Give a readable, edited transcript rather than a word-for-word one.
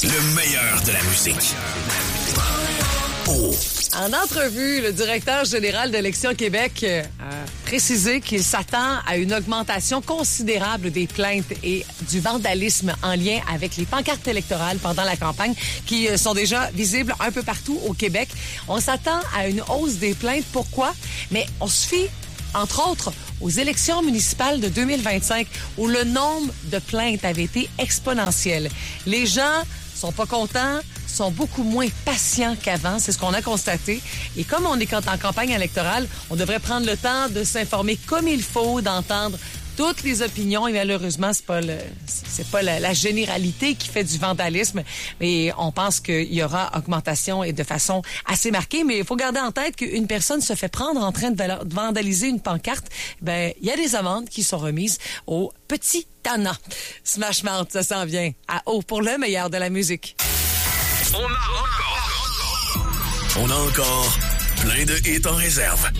Le meilleur de la musique. Oh. En entrevue, le directeur général d'Élections Québec a précisé qu'il s'attend à une augmentation considérable des plaintes et du vandalisme en lien avec les pancartes électorales pendant la campagne qui sont déjà visibles un peu partout au Québec. On s'attend à une hausse des plaintes. Pourquoi? Mais on se fie, entre autres, aux élections municipales de 2025 où le nombre de plaintes avait été exponentiel. Les gens sont pas contents, sont beaucoup moins patients qu'avant, c'est ce qu'on a constaté. Et comme on est en campagne électorale, on devrait prendre le temps de s'informer comme il faut, d'entendre toutes les opinions. Et malheureusement, c'est pas la généralité qui fait du vandalisme. Mais on pense qu'il y aura augmentation et de façon assez marquée. Mais il faut garder en tête qu'une personne se fait prendre en train de vandaliser une pancarte. Ben, il y a des amendes qui sont remises au petit tannant. Smash Mouth, ça s'en vient à haut pour le meilleur de la musique. On a encore plein de hits en réserve.